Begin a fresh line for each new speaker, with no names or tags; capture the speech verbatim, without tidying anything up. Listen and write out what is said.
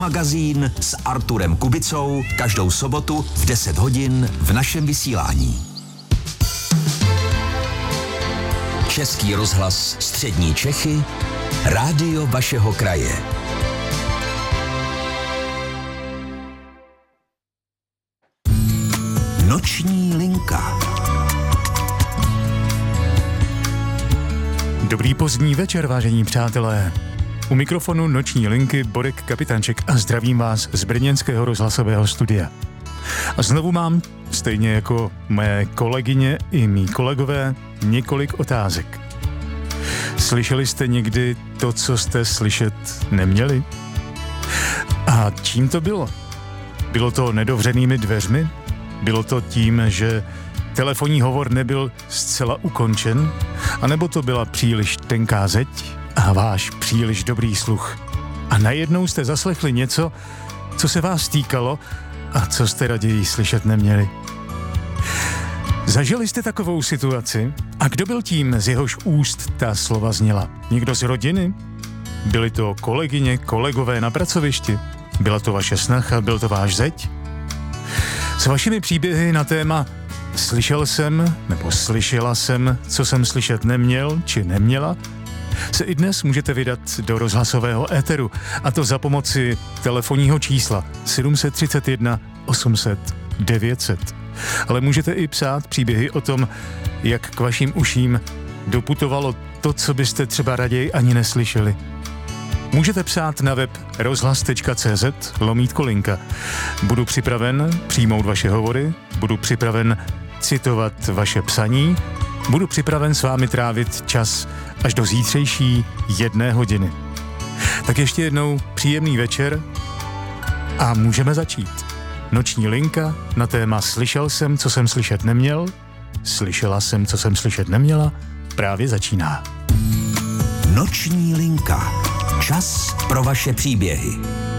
Magazín s Arturem Kubicou každou sobotu v deset hodin v našem vysílání. Český rozhlas Střední Čechy, rádio vašeho kraje. Noční linka.
Dobrý pozdní večer, vážení přátelé. U mikrofonu Noční linky Borek Kapitanček a zdravím vás z brněnského rozhlasového studia. A znovu mám, stejně jako mé kolegyně i mý kolegové, několik otázek. Slyšeli jste někdy to, co jste slyšet neměli? A čím to bylo? Bylo to nedovřenými dveřmi? Bylo to tím, že telefonní hovor nebyl zcela ukončen? A nebo to byla příliš tenká zeď a váš příliš dobrý sluch? A najednou jste zaslechli něco, co se vás týkalo a co jste raději slyšet neměli? Zažili jste takovou situaci? A kdo byl tím, z jehož úst ta slova zněla? Někdo z rodiny? Byly to kolegyně, kolegové na pracovišti? Byla to vaše snacha, byl to váš zeď? S vašimi příběhy na téma slyšel jsem, nebo slyšela jsem, co jsem slyšet neměl, či neměla, se i dnes můžete vydat do rozhlasového éteru, a to za pomoci telefonního čísla sedm set třicet jedna osm set devět set. Ale můžete i psát příběhy o tom, jak k vašim uším doputovalo to, co byste třeba raději ani neslyšeli. Můžete psát na web rozhlas tečka cé zet lomítko linka. Budu připraven přijmout vaše hovory, budu připraven citovat vaše psaní, budu připraven s vámi trávit čas až do zítřejší jedné hodiny. Tak ještě jednou příjemný večer a můžeme začít. Noční linka na téma Slyšel jsem, co jsem slyšet neměl, slyšela jsem, co jsem slyšet neměla, právě začíná.
Noční linka. Čas pro vaše příběhy.